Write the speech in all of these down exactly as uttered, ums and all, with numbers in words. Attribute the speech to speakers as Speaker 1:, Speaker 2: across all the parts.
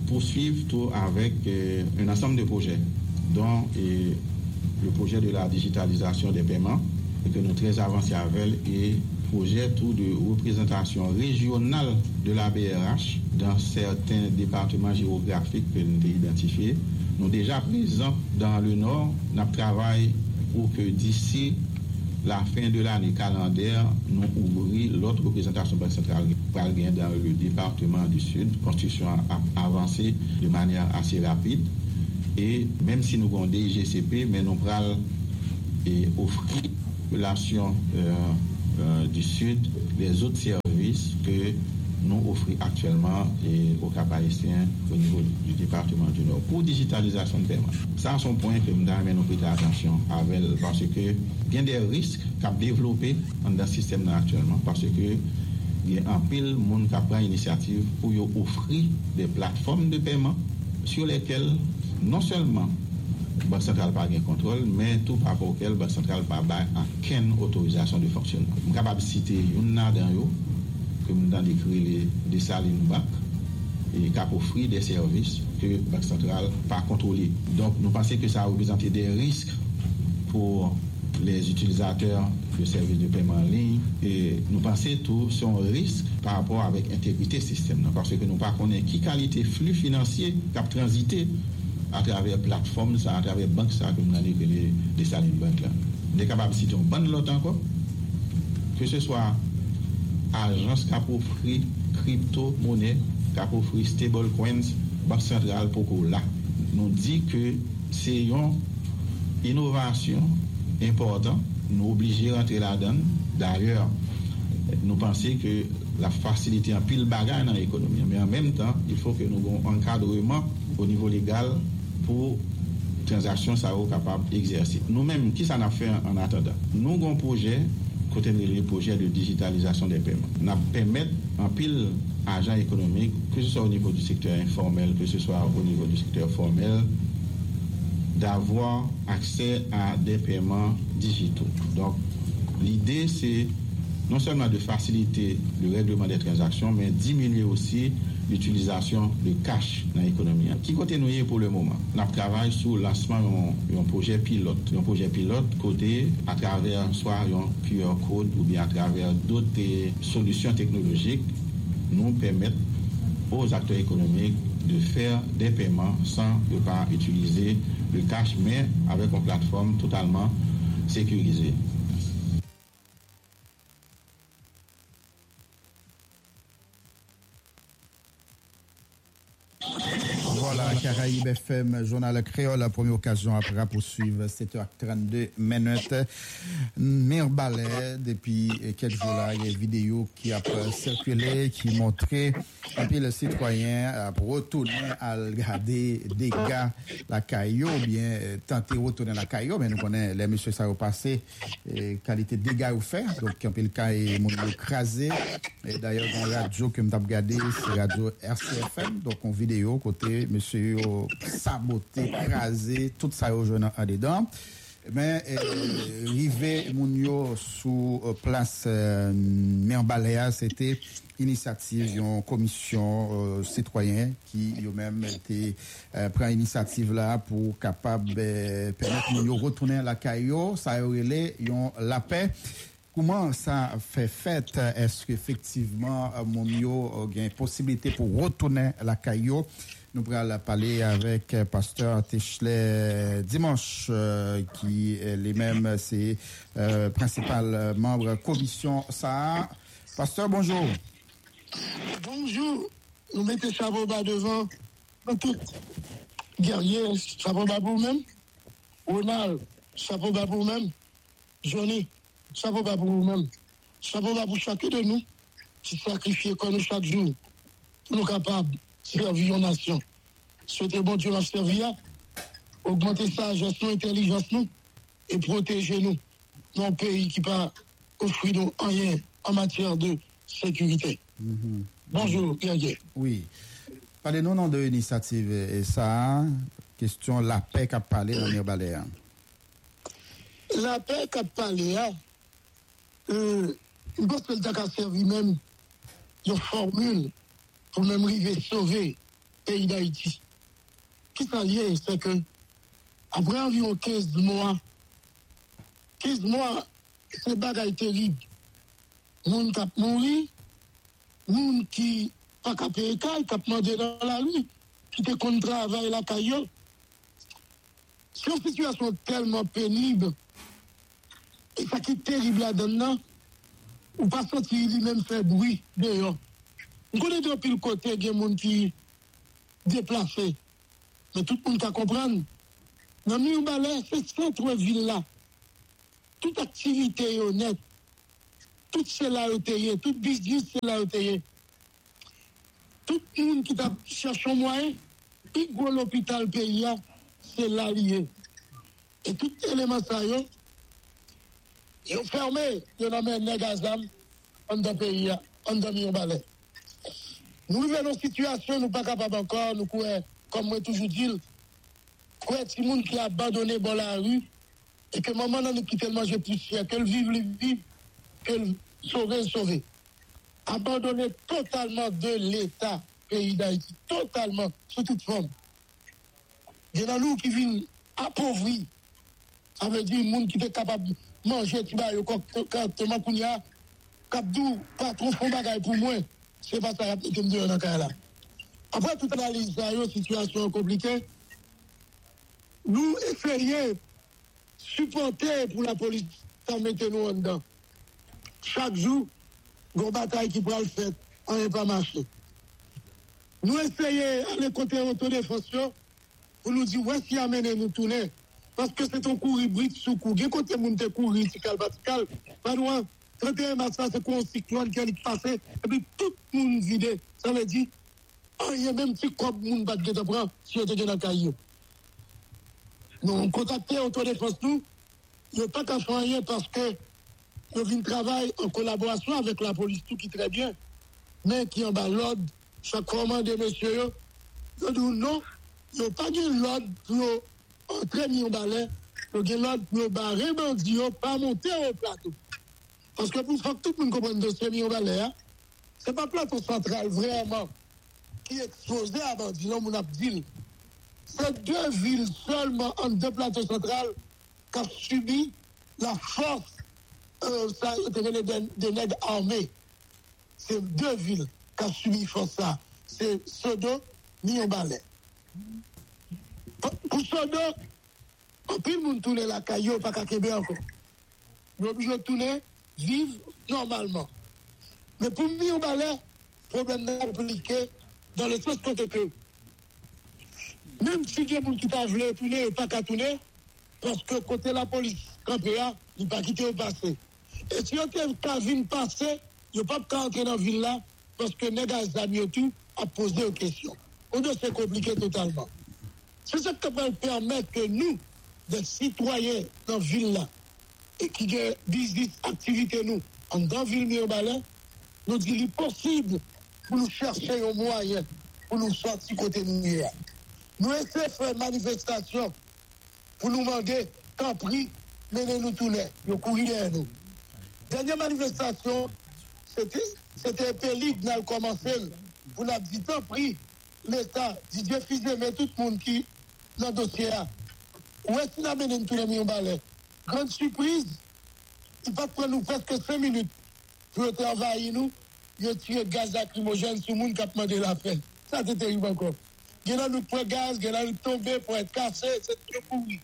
Speaker 1: poursuivre tout avec euh, un ensemble de projets, dont euh, le projet de la digitalisation des paiements, et que nous sommes très avancés avec, et projet tout de représentation régionale de la B R H dans certains départements géographiques que nous avons identifiés. Nous sommes déjà présents dans le Nord. Nous travaillons pour que d'ici la fin de l'année calendaire, nous ouvrir l'autre représentation banque centrale dans le département du Sud. Construction a avancé de manière assez rapide. Et même si nous avons des G C P, mais nous allons offrir aux populations euh, euh, du Sud les autres services que nous offrons actuellement et aux Cap-Haïtiens au niveau du département du Nord pour digitalisation de paiement. Ça, c'est un point que nous devons prêter attention avec, parce que il y a des risques qu'a développé dans le système actuellement, parce que il y a un pile de monde qui prend l'initiative pour offrir des plateformes de paiement sur lesquelles non seulement la Banque centrale n'a pas de contrôle, mais tout par rapport auquel la Banque centrale n'a pas aucune autorisation de fonctionnement. Je suis capable de citer une dans eux, que nous avons décrit des salines bac et qui offrir des services que la Banque centrale n'a pas contrôlés. Donc, nous pensons que ça a représenté des risques pour les utilisateurs de services de paiement en ligne, et nous pensons que tout sont risques par rapport avec l'intégrité du système, parce que nous ne connaissons pas qui qualité flux financier qui a transité à travers plateforme, ça, à travers banque, ça, comme nous avons dit, les, les salines banques là. Nous sommes capables de citer une bonne lot encore, que ce soit agence qui a offert crypto-monnaie, qui a offert stablecoins, banque centrale pour là. Nous dit que c'est une innovation importante, nous obligés à rentrer là-dedans. D'ailleurs, nous pensons que la facilité en pile bagarre dans l'économie, mais en même temps, il faut que nous ayons un encadrement au niveau légal pour transactions ça soit capable d'exercer. Nous-mêmes, qui ça n'a fait en attendant? Nous avons un projet, côté le projet de digitalisation des paiements. Nous permettre en pile agents économiques, que ce soit au niveau du secteur informel, que ce soit au niveau du secteur formel, d'avoir accès à des paiements digitaux. Donc, l'idée, c'est non seulement de faciliter le règlement des transactions, mais diminuer aussi l'utilisation de cash dans l'économie. Qui côté nous pour le moment? Nous travaillons sur le lancement d'un projet pilote. Un projet pilote côté à travers soit un Q R code ou bien à travers d'autres solutions technologiques nous permettent aux acteurs économiques de faire des paiements sans ne pas utiliser le cash, mais avec une plateforme totalement sécurisée.
Speaker 2: Voilà, Caraïbes F M, journal créole, la première occasion après poursuivre sept heures trente-deux minutes. Mirbalet, depuis quelques jours là, il y a une vidéo qui a circulé, qui montrait, et puis le citoyen a retourné à regarder des gars, la caillou, bien, tenter de retourner la caillou, mais nous connaissons les messieurs ça au passé, qualité de dégâts ou fait, donc, quand le cas est mon écrasé, et d'ailleurs, dans la radio que m't'a regardé, c'est radio R C F M, donc en vidéo, côté, monsieur saboté, écrasé, tout ça au jeune en dedans. Mais, euh, rivé Mounio sous euh, place euh, Mirbaléa, c'était initiative d'une commission euh, citoyenne qui eux-mêmes été euh, prend initiative là pour capable euh, permettre Mounio retourner à la caillou, ça aurait la paix. Comment ça fait fait? Est-ce qu'effectivement, Mounio a une possibilité pour retourner à la caillou? Nous allons parler avec Pasteur Techlet dimanche, euh, qui est les mêmes, c'est euh, principal membre commission S A A. Pasteur, bonjour.
Speaker 3: Bonjour. Nous mettons chapeau bas devant nous tous. Guerrier, chapeau bas pour vous-même. Ronald, chapeau bas pour vous-même. Johnny, chapeau bas pour vous-même. Chapeau bas pour chacun de nous qui sacrifie comme nous chaque jour pour nous capables servir nos nations. Souhaitez bon Dieu la servir, augmenter sa gestion, intelligence nous et protéger nous dans un pays qui pas offrir nous rien en matière de sécurité. Mm-hmm. Bonjour, Pierre.
Speaker 2: Oui. Parlez-nous nom de l'initiative et ça, question la paix qu'a parlé dans Mirbaléa.
Speaker 3: La paix qu'a parlé, euh, je pense qu'elle a servi même une formule pour même arriver sauver pays d'Haïti. Qui ça lié, c'est que après environ quinze mois, quinze mois, c'est bagaille terrible. Moun qui a mouru, moun qui pas qu'à payer, qui a demandé dans la rue, qui te contre travail la caillou. C'est une situation tellement pénible, et ça qui est terrible là-dedans, ou pas sortir lui-même faire bruit dehors. On connaît depuis le côté, il y a des gens qui déplacés. Mais tout le monde peut comprendre. Dans le Balais, c'est centre-ville là. Toute activité est honnête. Tout c'est là où t'es, tout business c'est là où t'es. Tout le monde qui t'a cherché un moyen, puis gros l'hôpital pays, c'est là lié. Et tout élément ça, ils ont fermé, ils ont mis un négazam en dans le pays, en dans le Balais. Nous vivons dans une situation, nous ne sommes pas capables encore, nous croyons, comme moi toujours dit, croyons que les gens qui ont abandonné dans la rue, et que maman n'a pas tellement manger plus cher, qu'elle vive, les vive, qu'elle sauve, sauve. Abandonné totalement de l'État, pays d'Haïti, totalement, sous toute forme. Il y a nous qui viennent appauvrir. Ça veut dire, les gens qui sont capables de manger, tu vas, quand tu as, quand pas trop fond bagaille pour moi. C'est pas ça que je me dis dans le cas là. Après toute analyse de la situation compliquée, nous essayons de supporter pour la police, ça mettez nous en dedans. Chaque jour, une bataille qui pourra le faire, on n'est pas marché. Nous essayons d'aller côté autodéfense pour nous dire, voici amener nous tourner. Parce que c'est un cours hybride sous cours. Il côté moun te courir, tical, batical, pas loin. trente et un mars, c'est quoi un cyclone qui est passé, et puis tout le monde vide. Ça veut dire, oh, il y a même petit corps de monde qui est prend si on était dans le caillou. Nous on contacté autodéfense nous, il n'y a pas qu'à faire rien parce que nous venons travailler en collaboration avec la police, tout qui est très bien, mais qui en bas l'ordre, chaque commande de monsieur, nous disons non, il n'y a pas de l'ordre pour entrer mis en balai, il y a l'ordre pour barrer bandit, pas monter au plateau. Parce que pour que tout le monde comprenne de ce million balais, ce n'est pas le plateau central vraiment qui est exposé à bandit, non, mon abdil. C'est deux villes seulement en deux plateaux centrales qui ont subi la force euh, ça, des nègres armés. C'est deux villes qui ont subi force ça. C'est Sodo, Million-Balais. Pour Sodo, en plus, nous tournons la caillou, pas qu'à Québec encore. Nous sommes obligés de tourner, vivre normalement. Mais pour Million-Balais, le problème est compliqué dans le sens que même si il y a des gens qui t'a voulu tourner, pas qu'à tourner, parce que côté la police, quand il n'y a pas quitté au passé. Et si on t'a vu passer, il n'y a pas qu'à entrer dans la ville là, parce que les gars amis tout a posé une question. On doit se compliquer totalement. C'est ça qui va permettre que nous, des citoyens dans la ville là, et qui ont business, activité nous, en dans la ville Million-Balais, nous disons qu'il est possible pour nous chercher un moyen pour nous sortir côté nous. Nous essayons de faire une manifestation pour nous demander qu'en prix, menez-nous tourner, nous courir derrière nous. Dernière manifestation, c'était, c'était un pays qui a commencé pour nous dire qu'en prix, l'État, Didier Fizé, mais tout le monde qui dans le dossier là. Où est-ce qu'on a mené tous les Million-Balais? Grande surprise, il va prendre nous presque cinq minutes pour être envahi nous, il a tiré gaz lacrymogène sur le monde qui a demandé la peine. Ça, c'est terrible encore. Il y a nous pour gaz, il y a nous tomber pour être cassé, c'est trop pourri.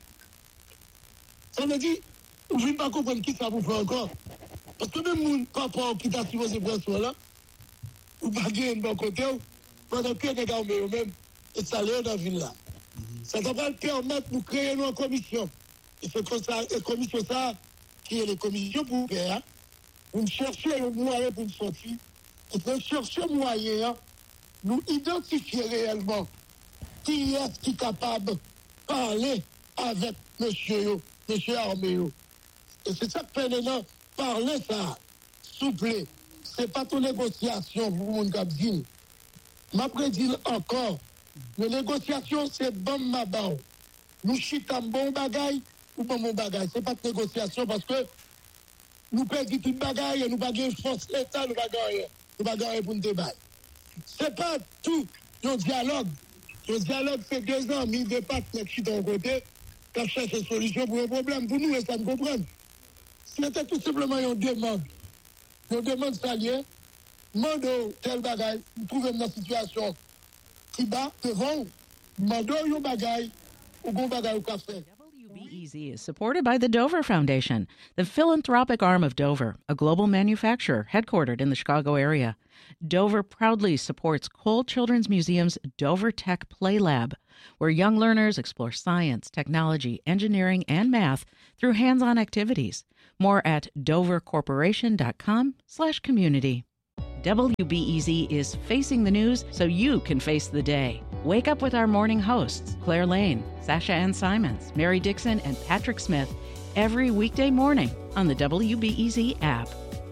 Speaker 3: Ça veut dire, vous ne pouvez pas comprendre qui ça vous fait encore. Parce que même mon papa qui t'a supposé prendre là, ou pas gagner de bon côté, pendant que les gars eux-mêmes, et ça allait dans la ville là. Ça va permettre de nous créer une commission. Et c'est comme ça, une commission ça, qui est les commissions pour faire, nous chercher un moyen pour nous sortir, et pour chercher un moyen, nous identifier réellement qui est qui est capable de parler avec monsieur, monsieur Arméo. Et c'est ça que maintenant, parler ça, souple, c'est pas ton négociation pour mon cabine. Ma prédit encore, les négociations, c'est bon ma bao. Nous chitons bon bagaille ou bon mon bagaille. C'est pas de négociation parce que nous perdons tout bagaille et nous pas de force l'État, nous pas gagner. Nous pas gagner pour nous débattre. C'est pas tout un dialogue Le dialogue, c'est deux ans, mis deux partenaires qui sont côté, qui cherchent une solution pour un problème. Pour nous, ça ne comprend. C'était tout simplement une demande. Une demande salière. Mando tel bagay, nous trouvons dans une situation qui bat devant. Mando yon bagay, ou gon bagay ou ka fait.
Speaker 4: W B E Z is supported by the Dover Foundation, the philanthropic arm of Dover, a global manufacturer headquartered in the Chicago area. Dover proudly supports Cole Children's Museum's Dover Tech Play Lab, where young learners explore science, technology, engineering, and math through hands-on activities. More at dovercorporation.com slash community. W B E Z is facing the news so you can face the day. Wake up with our morning hosts, Claire Lane, Sasha Ann Simons, Mary Dixon, and Patrick Smith, every weekday morning on the W B E Z app.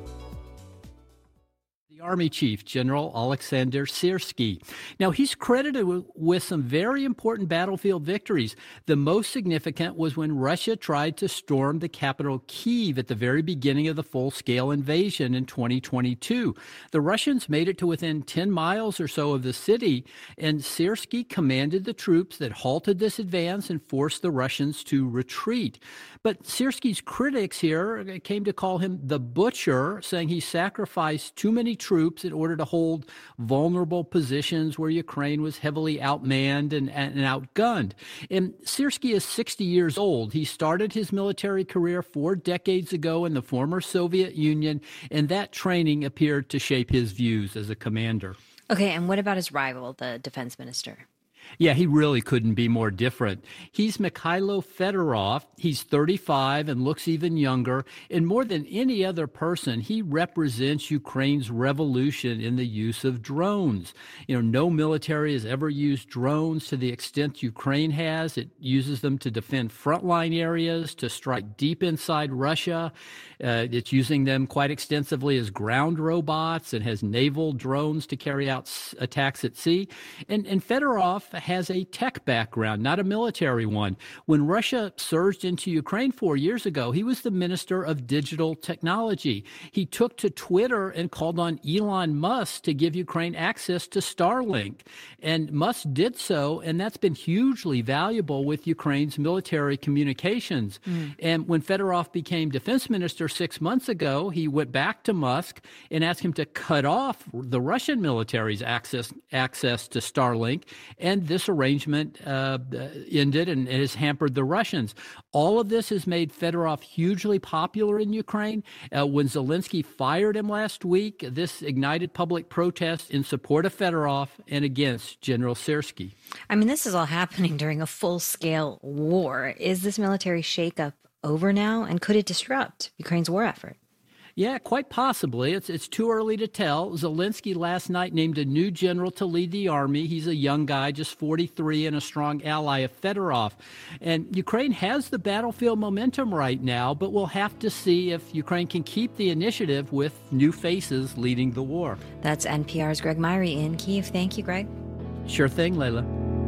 Speaker 5: Army Chief General Alexander Syrski. Now, he's credited w- with some very important battlefield victories. The most significant was when Russia tried to storm the capital Kyiv at the very beginning of the full-scale invasion in twenty twenty-two. The Russians made it to within ten miles or so of the city, and Syrski commanded the troops that halted this advance and forced the Russians to retreat. But Syrski's critics here came to call him the butcher, saying he sacrificed too many troops in order to hold vulnerable positions where Ukraine was heavily outmanned and, and outgunned. And Syrski is sixty years old. He started his military career four decades ago in the former Soviet Union, and that training appeared to shape his views as a commander.
Speaker 6: Okay, and what about his rival, the defense minister?
Speaker 5: Yeah, he really couldn't be more different. He's Mikhailo Fedorov. He's thirty-five and looks even younger. And more than any other person, he represents Ukraine's revolution in the use of drones. You know, no military has ever used drones to the extent Ukraine has. It uses them to defend frontline areas, to strike deep inside Russia. Uh, it's using them quite extensively as ground robots and has naval drones to carry out s- attacks at sea. And, and Fedorov has a tech background, not a military one. When Russia surged into Ukraine four years ago, he was the Minister of Digital Technology. He took to Twitter and called on Elon Musk to give Ukraine access to Starlink. And Musk did so, and that's been hugely valuable with Ukraine's military communications. Mm. And when Fedorov became defense minister six months ago, he went back to Musk and asked him to cut off the Russian military's access, access to Starlink. And this arrangement uh, ended and it has hampered the Russians. All of this has made Fedorov hugely popular in Ukraine. Uh, when Zelensky fired him last week, this ignited public protest in support of Fedorov and against General Syrski.
Speaker 6: I mean, this is all happening during a full-scale war. Is this military shakeup over now, and could it disrupt Ukraine's war effort?
Speaker 5: Yeah, quite possibly. It's it's too early to tell. Zelensky last night named a new general to lead the army. He's a young guy, just forty-three, and a strong ally of Fedorov. And Ukraine has the battlefield momentum right now, but we'll have to see if Ukraine can keep the initiative with new faces leading the war.
Speaker 6: That's N P R's Greg Myrie in Kyiv. Thank you, Greg.
Speaker 5: Sure thing, Layla.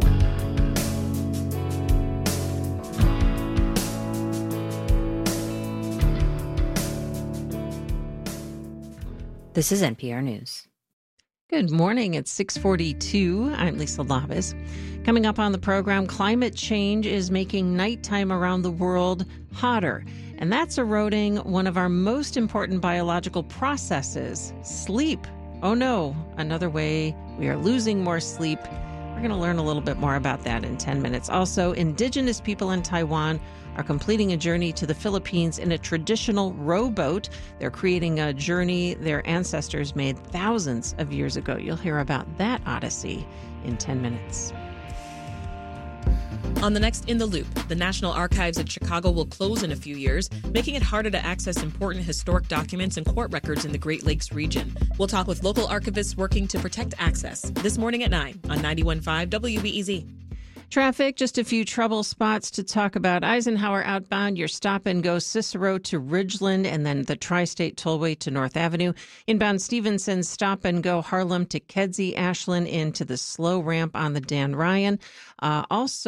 Speaker 6: This is N P R News.
Speaker 7: Good morning. It's six forty-two. I'm Lisa Labus. Coming up on the program, climate change is making nighttime around the world hotter, and that's eroding one of our most important biological processes, sleep. Oh no, another way we are losing more sleep. We're going to learn a little bit more about that in ten minutes. Also, indigenous people in Taiwan are completing a journey to the Philippines in a traditional rowboat. They're creating a journey their ancestors made thousands of years ago. You'll hear about that odyssey in ten minutes.
Speaker 8: On the next In the Loop, the National Archives in Chicago will close in a few years, making it harder to access important historic documents and court records in the Great Lakes region. We'll talk with local archivists working to protect access this morning at nine on ninety-one point five W B E Z.
Speaker 7: Traffic, just a few trouble spots to talk about. Eisenhower outbound, your stop and go Cicero to Ridgeland, and then the Tri-State Tollway to North Avenue. Inbound Stevenson, stop and go Harlem to Kedzie, Ashland into the slow ramp on the Dan Ryan. Uh, also,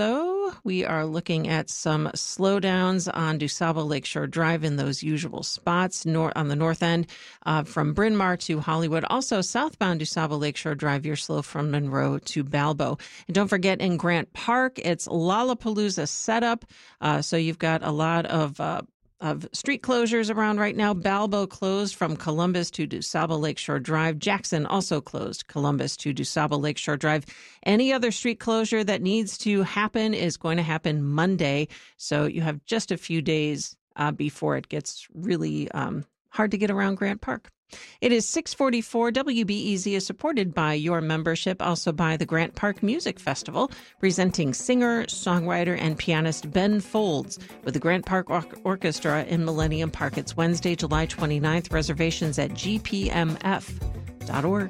Speaker 7: two, we are looking at some slowdowns on DuSable Lakeshore Drive in those usual spots nor- on the north end uh, from Bryn Mawr to Hollywood. Also, southbound DuSable Lakeshore Drive, you're slow from Monroe to Balbo. And don't forget, in Grant Park, it's Lollapalooza setup. Uh, so you've got a lot of uh, of street closures around right now. Balbo closed from Columbus to DuSable Lakeshore Drive. Jackson also closed Columbus to DuSable Lakeshore Drive. Any other street closure that needs to happen is going to happen Monday. So you have just a few days uh, before it gets really um, hard to get around Grant Park. It is six forty-four. W B E Z is supported by your membership, also by the Grant Park Music Festival, presenting singer, songwriter, and pianist Ben Folds with the Grant Park or- Orchestra in Millennium Park. It's Wednesday, July twenty-ninth. Reservations at g p m f dot org.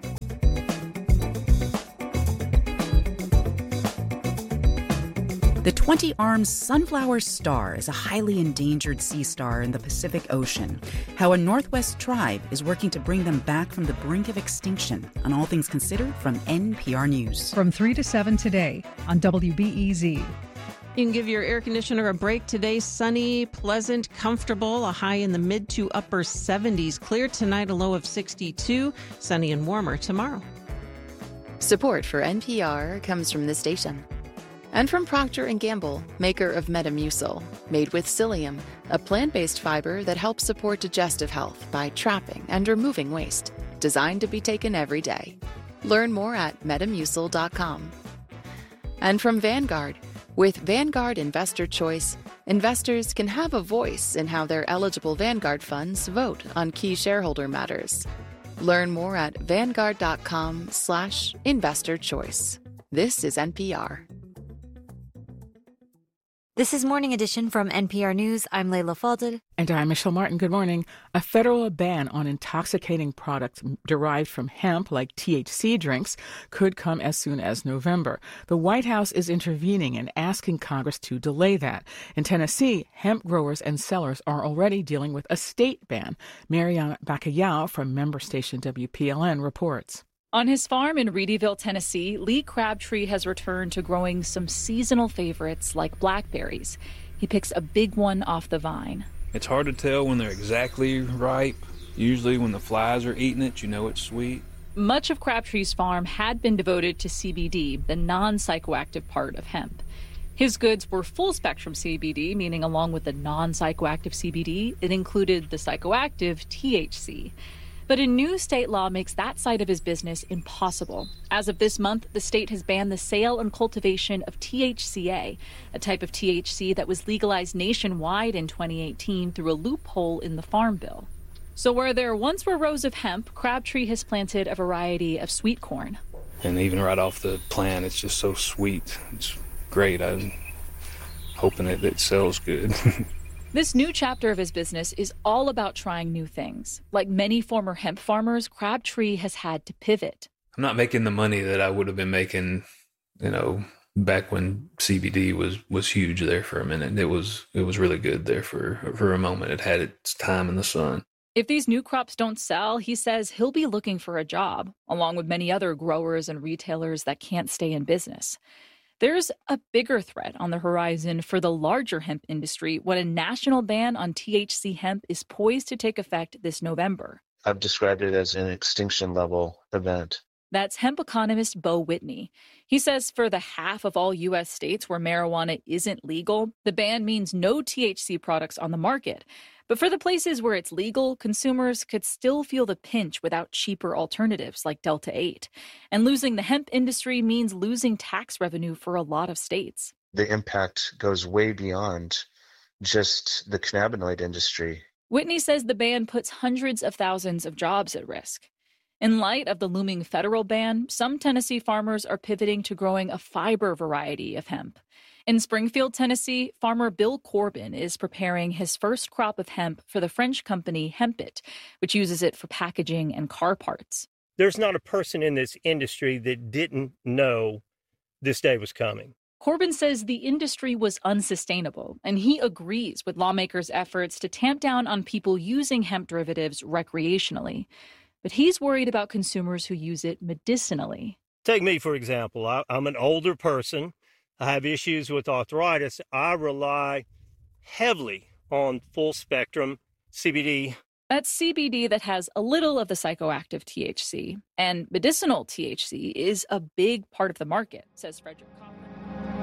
Speaker 9: The twenty-armed sunflower star is a highly endangered sea star in the Pacific Ocean. How a Northwest tribe is working to bring them back from the brink of extinction. On All Things Considered from N P R News.
Speaker 10: From three to seven today on W B E Z.
Speaker 7: You can give your air conditioner a break today. Sunny, pleasant, comfortable, a high in the mid to upper seventies. Clear tonight, a low of sixty-two. Sunny and warmer tomorrow.
Speaker 11: Support for N P R comes from this station. And from Procter and Gamble, maker of Metamucil, made with psyllium, a plant-based fiber that helps support digestive health by trapping and removing waste, designed to be taken every day. Learn more at metamucil dot com. And from Vanguard, with Vanguard Investor Choice, investors can have a voice in how their eligible Vanguard funds vote on key shareholder matters. Learn more at vanguard dot com slash investor choice. This is N P R.
Speaker 12: This is Morning Edition from N P R News. I'm Layla Falded.
Speaker 13: And I'm Michelle Martin. Good morning. A federal ban on intoxicating products derived from hemp, like T H C drinks, could come as soon as November. The White House is intervening and asking Congress to delay that. In Tennessee, hemp growers and sellers are already dealing with a state ban. Mariana Bacallao from member station W P L N reports.
Speaker 14: On his farm in Reedyville, Tennessee, Lee Crabtree has returned to growing some seasonal favorites like blackberries. He picks a big one off the vine.
Speaker 15: It's hard to tell when they're exactly ripe. Usually when the flies are eating it, you know it's sweet.
Speaker 14: Much of Crabtree's farm had been devoted to C B D, the non-psychoactive part of hemp. His goods were full-spectrum C B D, meaning along with the non-psychoactive C B D, it included the psychoactive T H C. But a new state law makes that side of his business impossible. As of this month, the state has banned the sale and cultivation of T H C A, a type of T H C that was legalized nationwide in twenty eighteen through a loophole in the Farm Bill. So where there once were rows of hemp, Crabtree has planted a variety of sweet corn.
Speaker 15: And even right off the plant, it's just so sweet. It's great. I'm hoping that it sells good.
Speaker 14: This new chapter of his business is all about trying new things. Like many former hemp farmers, Crabtree has had to pivot.
Speaker 15: I'm not making the money that I would have been making, you know, back when C B D was, was huge there for a minute. It was it was really good there for, for a moment. It had its time in the sun.
Speaker 14: If these new crops don't sell, he says he'll be looking for a job, along with many other growers and retailers that can't stay in business. There's a bigger threat on the horizon for the larger hemp industry when a national ban on T H C hemp is poised to take effect this November.
Speaker 16: I've described it as an extinction level event.
Speaker 14: That's hemp economist Bo Whitney. He says for the half of all U S states where marijuana isn't legal, the ban means no T H C products on the market. But for the places where it's legal, consumers could still feel the pinch without cheaper alternatives like Delta eight. And losing the hemp industry means losing tax revenue for a lot of states.
Speaker 16: The impact goes way beyond just the cannabinoid industry.
Speaker 14: Whitney says the ban puts hundreds of thousands of jobs at risk. In light of the looming federal ban, some Tennessee farmers are pivoting to growing a fiber variety of hemp. In Springfield, Tennessee, farmer Bill Corbin is preparing his first crop of hemp for the French company Hempit, which uses it for packaging and car parts.
Speaker 17: There's not a person in this industry that didn't know this day was coming.
Speaker 14: Corbin says the industry was unsustainable, and he agrees with lawmakers' efforts to tamp down on people using hemp derivatives recreationally. But he's worried about consumers who use it medicinally.
Speaker 17: Take me, for example. I, I'm an older person. I have issues with arthritis. I rely heavily on full spectrum C B D.
Speaker 14: That's C B D that has a little of the psychoactive T H C. And medicinal T H C is a big part of the market, says Frederick Cochran.